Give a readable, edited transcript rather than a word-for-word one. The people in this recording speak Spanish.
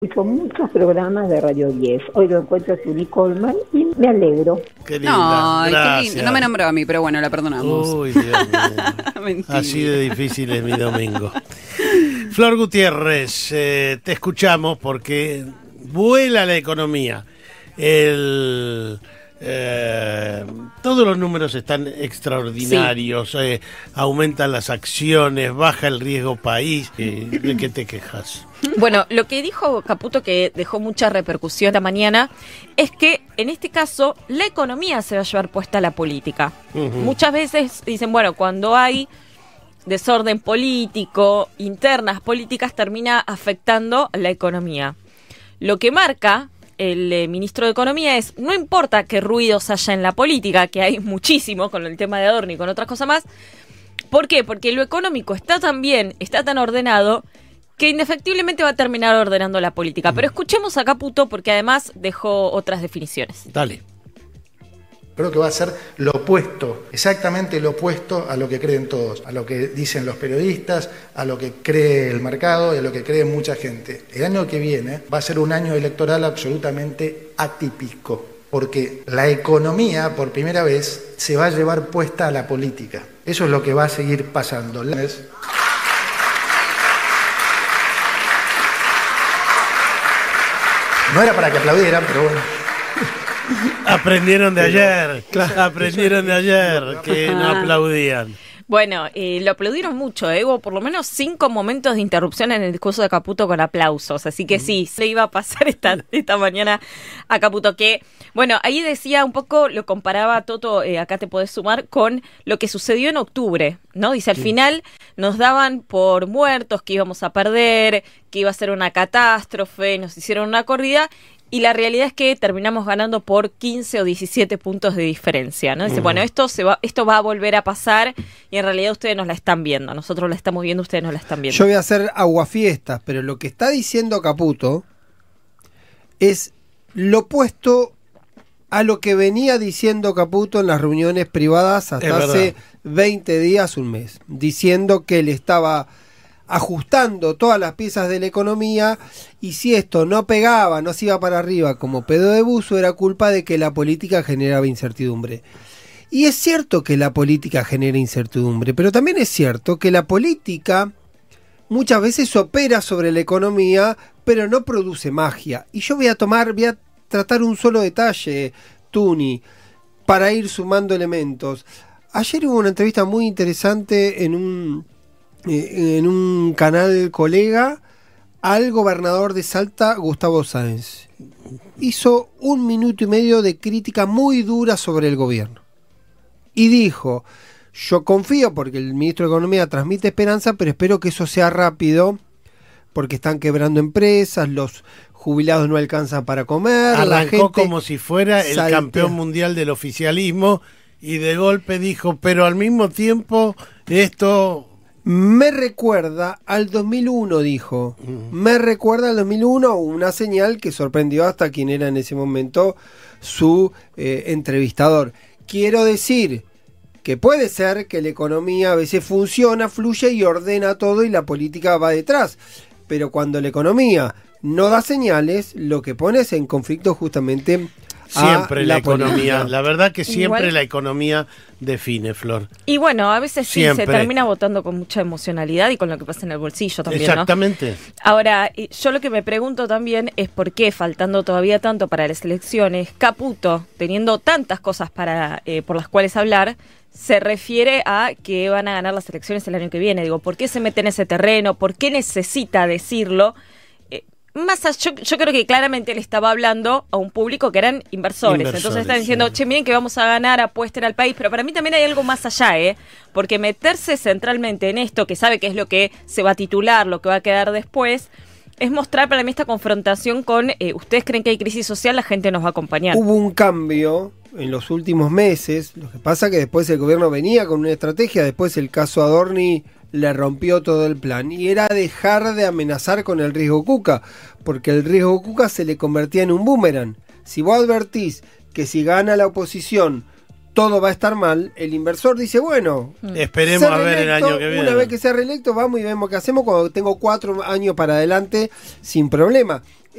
Escucho muchos programas de Radio 10. Hoy lo encuentro a Suri Colman y me alegro. Qué linda, No, gracias. qué lindo. No me nombró a mí, pero bueno, la perdonamos. Uy, Dios mío. Mentira. Así de difícil es mi domingo. Flor Gutiérrez, te escuchamos porque vuela la economía. Todos los números están extraordinarios, aumentan las acciones, baja el riesgo país. ¿De qué te quejas? Bueno, lo que dijo Caputo, que dejó mucha repercusión esta mañana, es que en este caso la economía se va a llevar puesta a la política. Muchas veces dicen, bueno, cuando hay desorden político, internas políticas, termina afectando a la economía. Lo que marca el ministro de Economía es, no importa qué ruidos haya en la política, que hay muchísimo con el tema de Adorni y con otras cosas más. ¿Por qué? Porque lo económico está tan bien, está tan ordenado, que indefectiblemente va a terminar ordenando la política. Pero escuchemos a Caputo porque además dejó otras definiciones. Dale. Creo que va a ser lo opuesto, exactamente lo opuesto a lo que creen todos, a lo que dicen los periodistas, a lo que cree el mercado y a lo que cree mucha gente. El año que viene va a ser un año electoral absolutamente atípico, porque la economía, por primera vez, se va a llevar puesta a la política. Eso es lo que va a seguir pasando. No era para que aplaudieran, pero bueno. Aprendieron de ayer, aprendieron de ayer que no aplaudían. Bueno, lo aplaudieron mucho, hubo por lo menos 5 momentos de interrupción en el discurso de Caputo con aplausos, así que sí, se iba a pasar esta mañana a Caputo, que, bueno, ahí decía un poco, lo comparaba Toto, acá te podés sumar, con lo que sucedió en octubre, ¿no? Dice, al final nos daban por muertos, que íbamos a perder, que iba a ser una catástrofe, nos hicieron una corrida, y la realidad es que terminamos ganando por 15 o 17 puntos de diferencia, ¿no? Dice, bueno, esto va a volver a pasar y en realidad ustedes nos la están viendo. Nosotros la estamos viendo, ustedes nos la están viendo. Yo voy a hacer aguafiestas, pero lo que está diciendo Caputo es lo opuesto a lo que venía diciendo Caputo en las reuniones privadas hasta hace 20 días, un mes, diciendo que él estaba ajustando todas las piezas de la economía y si esto no pegaba, no se iba para arriba como pedo de buzo, era culpa de que la política generaba incertidumbre. Y es cierto que la política genera incertidumbre, pero también es cierto que la política muchas veces opera sobre la economía, pero no produce magia. Y yo voy a tratar un solo detalle, Tuni, para ir sumando elementos. Ayer hubo una entrevista muy interesante en un canal colega al gobernador de Salta, Gustavo Sáenz. Hizo 1 minuto y medio de crítica muy dura sobre el gobierno. Y dijo, yo confío porque el ministro de Economía transmite esperanza, pero espero que eso sea rápido, porque están quebrando empresas, los jubilados no alcanzan para comer. Arrancó la gente como si fuera el campeón mundial del oficialismo y de golpe dijo, pero al mismo tiempo esto... Me recuerda al 2001, dijo. Me recuerda al 2001, una señal que sorprendió hasta quien era en ese momento su entrevistador. Quiero decir que puede ser que la economía a veces funciona, fluye y ordena todo y la política va detrás. Pero cuando la economía no da señales, lo que pone es en conflicto justamente siempre la economía. política. La verdad que siempre Igual, la economía define, Flor. Y bueno, a veces sí Siempre. se termina votando con mucha emocionalidad y con lo que pasa en el bolsillo también, Exactamente. ¿no? Ahora, yo lo que me pregunto también es por qué, faltando todavía tanto para las elecciones, Caputo, teniendo tantas cosas por las cuales hablar, se refiere a que van a ganar las elecciones el año que viene. Digo, ¿por qué se mete en ese terreno? ¿Por qué necesita decirlo? Yo creo que claramente le estaba hablando a un público que eran inversores. Entonces están diciendo, che, miren que vamos a ganar, apuesten al país. Pero para mí también hay algo más allá, porque meterse centralmente en esto, que sabe que es lo que se va a titular, lo que va a quedar después, es mostrar para mí esta confrontación con, ustedes creen que hay crisis social, la gente nos va a acompañar. Hubo un cambio en los últimos meses, lo que pasa que después el gobierno venía con una estrategia, después el caso Adorni le rompió todo el plan, y era dejar de amenazar con el riesgo Cuca, porque el riesgo Cuca se le convertía en un boomerang. Si vos advertís que si gana la oposición todo va a estar mal, el inversor dice, bueno, esperemos a ver el año que viene. Una vez que sea reelecto vamos y vemos qué hacemos cuando tengo 4 años para adelante sin problema.